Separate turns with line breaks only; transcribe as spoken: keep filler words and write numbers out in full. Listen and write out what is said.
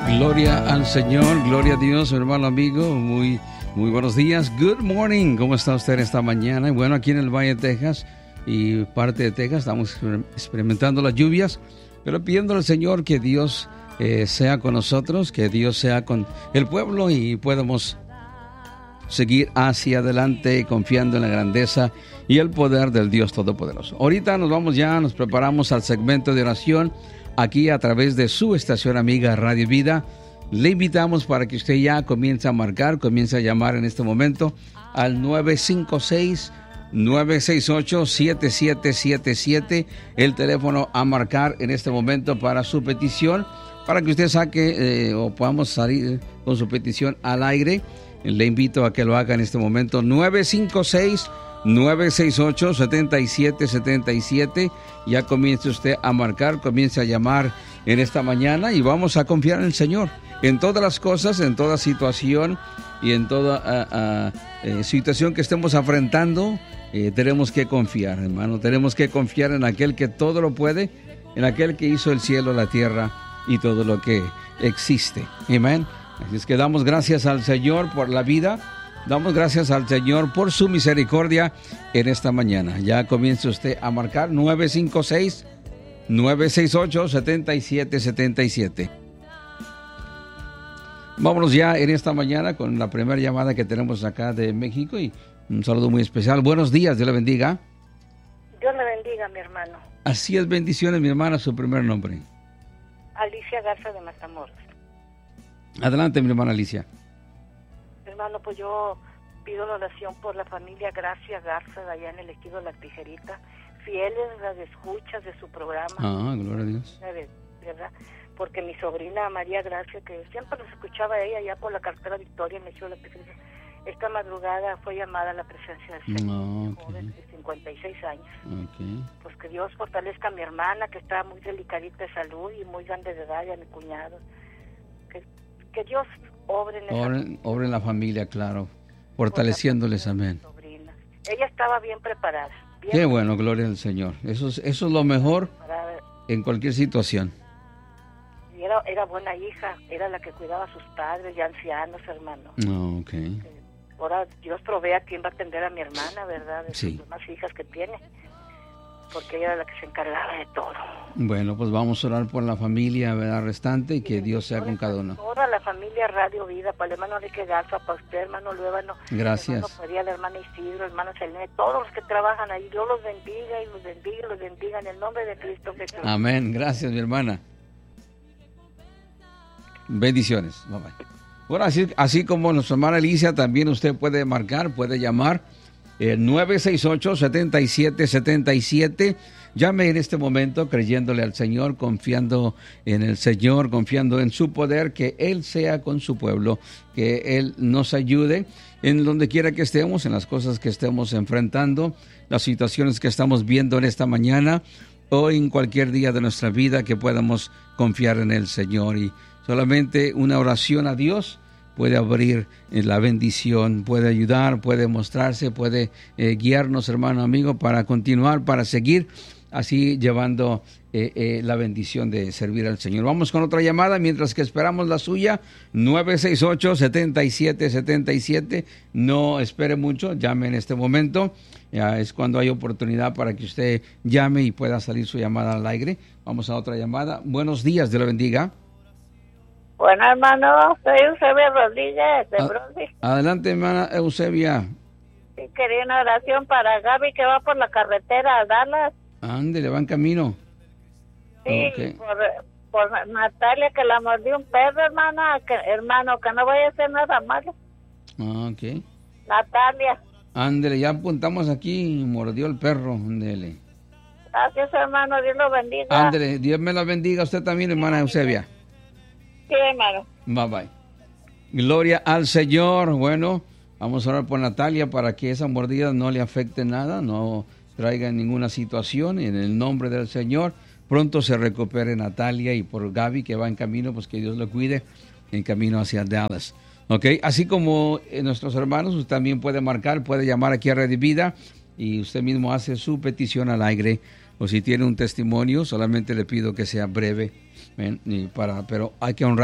Gloria al Señor, gloria a Dios, hermano amigo, muy, muy buenos días. Good morning, ¿cómo está usted esta mañana? Bueno, aquí en el Valle de Texas y parte de Texas estamos experimentando las lluvias, pero pidiendo al Señor que Dios eh, sea con nosotros, que Dios sea con el pueblo y podamos seguir hacia adelante confiando en la grandeza y el poder del Dios Todopoderoso. Ahorita nos vamos ya, nos preparamos al segmento de oración aquí a través de su estación amiga Radio Vida. Le invitamos para que usted ya comience a marcar, comience a llamar en este momento al nueve cinco seis, nueve seis ocho, siete siete siete siete, el teléfono a marcar en este momento para su petición, para que usted saque eh, o podamos salir con su petición al aire. Le invito a que lo haga en este momento, nueve cinco seis, nueve seis ocho, siete siete siete siete. Ya comience usted a marcar, comience a llamar en esta mañana y vamos a confiar en el Señor. En todas las cosas, en toda situación y en toda uh, uh, eh, situación que estemos afrontando, eh, tenemos que confiar, hermano. Tenemos que confiar en aquel que todo lo puede, en aquel que hizo el cielo, la tierra y todo lo que existe. Amén. Así es que damos gracias al Señor por la vida, damos gracias al Señor por su misericordia en esta mañana. Ya comience usted a marcar nueve cinco seis, nueve seis ocho, siete siete siete siete. Vámonos ya en esta mañana con la primera llamada que tenemos acá de México y un saludo muy especial. Buenos días, Dios le bendiga.
Dios le bendiga, mi hermano.
Así es, bendiciones, mi hermana, su primer nombre.
Alicia Garza de Matamoros.
Adelante, mi hermana Alicia.
Hermano, pues yo pido la oración por la familia Gracia Garza de allá en el Ejido La Tijerita, fieles las escuchas de su programa.
Ah, gloria a Dios.
¿Verdad? Porque mi sobrina María Gracia, que siempre los escuchaba a ella allá por la carretera Victoria en el Ejido La Tijerita, esta madrugada fue llamada a la presencia del Señor,
no, okay.
Joven de cincuenta y seis años.
Okay.
Pues que Dios fortalezca a mi hermana, que está muy delicadita de salud y muy grande de edad, y a mi cuñado. Que Que Dios obre en,
obre, obre en la familia, claro, fortaleciéndoles, amén.
Ella estaba bien preparada. Bien
Qué bueno, gloria al Señor. Eso es, eso es lo mejor preparada en cualquier situación.
Y era, era buena hija, era la que cuidaba a sus padres y ancianos, hermano.
Oh, ok.
Ahora Dios provee a quien va a atender a mi hermana, ¿verdad? De
sí.
sus demás hijas que tiene. Porque ella era la que se encargaba de todo.
Bueno, pues vamos a orar por la familia, ¿verdad? Restante y que Dios sea con cada uno.
Toda la familia Radio Vida, para el hermano Enrique Garza, para usted, hermano Luébano.
Gracias.
Hermano María, la hermana Isidro, hermano Selene, todos los que trabajan ahí, Dios los bendiga y los bendiga y los bendiga en el nombre de Cristo Jesús.
Amén. Gracias, mi hermana. Bendiciones. Bye bye. Bueno, así, así como nuestra hermana Alicia, también usted puede marcar, puede llamar. Eh, nueve seis ocho, siete siete siete siete. Llame en este momento creyéndole al Señor, confiando en el Señor, confiando en su poder, que Él sea con su pueblo, que Él nos ayude en donde quiera que estemos, en las cosas que estemos enfrentando, las situaciones que estamos viendo en esta mañana o en cualquier día de nuestra vida, que podamos confiar en el Señor. Y solamente una oración a Dios puede abrir la bendición, puede ayudar, puede mostrarse, puede eh, guiarnos, hermano, amigo, para continuar, para seguir así llevando eh, eh, la bendición de servir al Señor. Vamos con otra llamada mientras que esperamos la suya, nueve seis ocho, siete siete siete siete. No espere mucho, llame en este momento. Ya es cuando hay oportunidad para que usted llame y pueda salir su llamada al aire. Vamos a otra llamada. Buenos días, Dios le bendiga.
Bueno, hermano, soy Eusebia Rodríguez de Brody.
Adelante, hermana Eusebia.
Sí, quería una oración para Gaby, que va por la carretera a Dallas.
Ándele, va en camino.
Sí, okay. por, por Natalia, que la mordió un perro, hermana, que, hermano, que no vaya a hacer nada malo.
Ah, ok.
Natalia.
Ándele, ya apuntamos aquí, mordió el perro, ándele.
Gracias, hermano, Dios lo bendiga.
Ándele, Dios me la bendiga, usted también, hermana Eusebia.
Sí, hermano.
Bye bye. Gloria al Señor. Bueno, vamos a orar por Natalia para que esa mordida no le afecte nada, no traiga ninguna situación. En el nombre del Señor, pronto se recupere Natalia, y por Gaby, que va en camino, pues que Dios lo cuide en camino hacia Dallas. Ok, así como eh, nuestros hermanos, usted también puede marcar, puede llamar aquí a Red Vida y usted mismo hace su petición al aire. O si tiene un testimonio, solamente le pido que sea breve, ¿ven? Y para, pero hay que honrar